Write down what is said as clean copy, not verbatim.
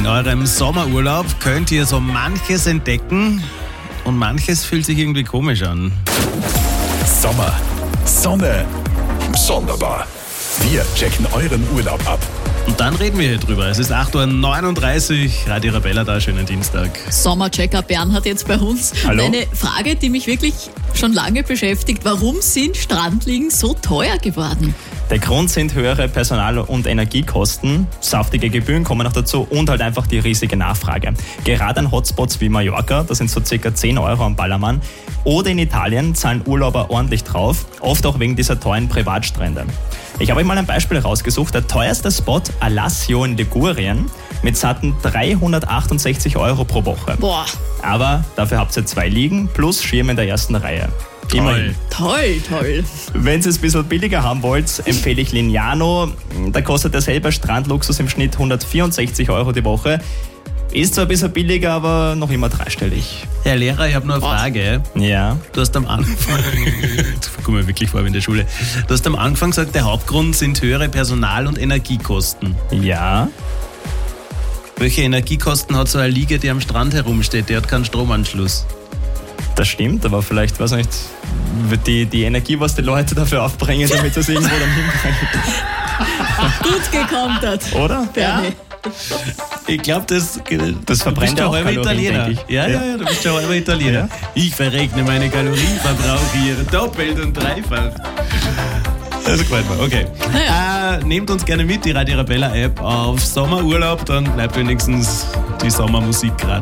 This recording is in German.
In eurem Sommerurlaub könnt ihr so manches entdecken und manches fühlt sich irgendwie komisch an. Sommer, Sonne, sonderbar. Wir checken euren Urlaub ab. Und dann reden wir hier drüber. Es ist 8.39 Uhr, Radio Arabella da, schönen Dienstag. Sommerchecker Bernhard jetzt bei uns. Hallo. Eine Frage, die mich wirklich schon lange beschäftigt. Warum sind Strandliegen so teuer geworden? Der Grund sind höhere Personal- und Energiekosten, saftige Gebühren kommen noch dazu und halt einfach die riesige Nachfrage. Gerade an Hotspots wie Mallorca, das sind so ca. 10 Euro am Ballermann, oder in Italien zahlen Urlauber ordentlich drauf, oft auch wegen dieser teuren Privatstrände. Ich habe euch mal ein Beispiel rausgesucht. Der teuerste Spot, Alassio in Ligurien, mit satten 368 Euro pro Woche. Boah, Aber dafür habt ihr 2 Liegen plus Schirm in der ersten Reihe. Immerhin. toll. Wenn ihr es ein bisschen billiger haben wollt, empfehle ich Lignano. Da kostet derselbe Strandluxus im Schnitt 164 Euro die Woche. Ist zwar ein bisschen billiger, aber noch immer dreistellig. Herr Lehrer, ich habe nur eine Frage. Ja. Du hast am Anfang, guck mal wirklich vor wie in der Schule, du hast am Anfang gesagt, der Hauptgrund sind höhere Personal- und Energiekosten. Ja. Welche Energiekosten hat so eine Liege, die am Strand herumsteht? Die hat keinen Stromanschluss. Das stimmt, aber vielleicht, weiß nicht, wird die Energie, was die Leute dafür aufbringen, damit sie es irgendwo dann hinbringen. Gut gekontert. Oder? Bernie. Ich glaube, das verbrennt du bist auch ein halber Kalorien, Italiener. denke ich. Ja, du bist schon ein halber Italiener. Ja. Ich verregne meine Kalorienverbrauch hier doppelt und dreifach. Das gefällt mir, okay. Nehmt uns gerne mit, die Radio Arabella App auf Sommerurlaub, dann bleibt wenigstens die Sommermusik gerade.